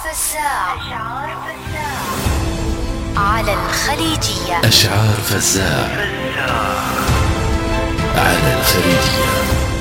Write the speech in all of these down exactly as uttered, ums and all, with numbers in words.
فزاع على الخليجية. أشعار فزاع على الخليجية.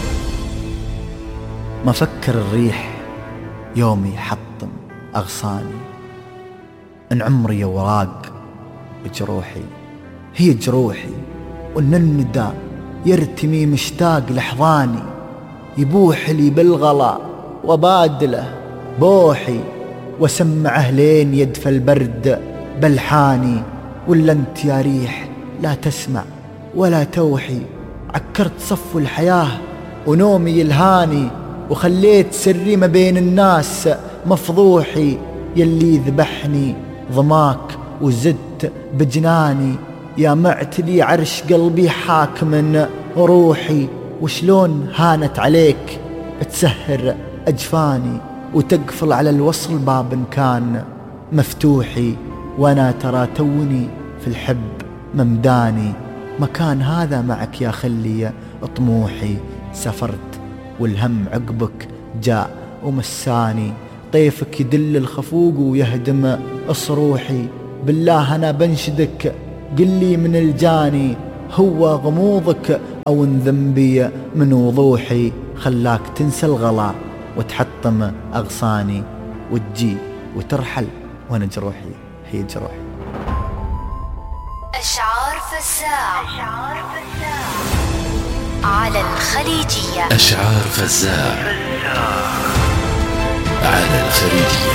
ما فكر الريح يوم يحطم أغصاني، إن عمري وراق بجروحي هي جروحي، وإن الندى يرتمي مشتاق لحظاني، يبوح لي بالغلا وبادله بوحي، وسمعه لين يدفى البرد بلحاني. ولا انت يا ريح لا تسمع ولا توحي، عكرت صف الحياة ونومي يلهاني، وخليت سري ما بين الناس مفضوحي. يلي ذبحني ضماك وزدت بجناني، يا معتلي عرش قلبي حاكم روحي. وشلون هانت عليك تسهر أجفاني، وتقفل على الوصل باب كان مفتوحي. وانا ترى توني في الحب ممداني، مكان هذا معك يا خلي طموحي. سافرت والهم عقبك جاء ومساني، طيفك يدل الخفوق ويهدم أصروحي. بالله أنا بنشدك قلي من الجاني، هو غموضك أو ان ذنبي من وضوحي، خلاك تنسى الغلا وتحطم أغصاني، وتجي وترحل وانا جروحي هي جروحي. أشعار فزاع على الخليجية. أشعار فزاع على الخليجية.